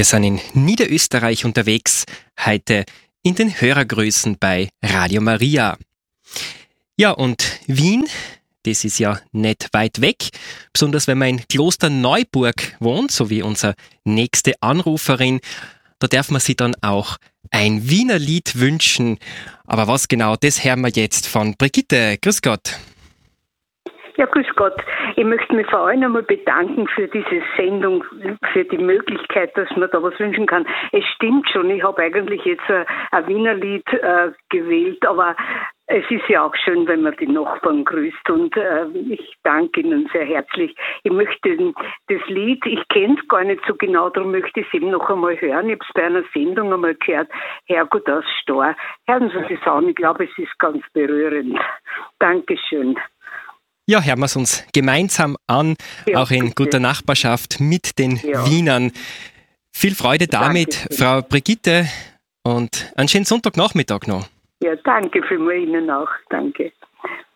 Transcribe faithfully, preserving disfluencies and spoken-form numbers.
Wir sind in Niederösterreich unterwegs, heute in den Hörergrüßen bei Radio Maria. Ja, und Wien, das ist ja nicht weit weg, besonders wenn man in Klosterneuburg wohnt, so wie unsere nächste Anruferin. Da darf man sich dann auch ein Wiener Lied wünschen. Aber was genau, das hören wir jetzt von Brigitte. Grüß Gott. Ja, grüß Gott. Ich möchte mich vor allem einmal bedanken für diese Sendung, für die Möglichkeit, dass man da was wünschen kann. Es stimmt schon, ich habe eigentlich jetzt ein, ein Wiener Lied äh, gewählt, aber es ist ja auch schön, wenn man die Nachbarn grüßt und äh, ich danke Ihnen sehr herzlich. Ich möchte das Lied, ich kenne es gar nicht so genau, darum möchte ich es eben noch einmal hören. Ich habe es bei einer Sendung einmal gehört, Herrgott aus Stor. Hören Sie es an, ich glaube, es ist ganz berührend. Dankeschön. Ja, hören wir es uns gemeinsam an, ja, auch in bitte. Guter Nachbarschaft mit den ja. Wienern. Viel Freude damit, danke. Frau Brigitte, und einen schönen Sonntagnachmittag noch. Ja, danke für Ihnen auch. Danke.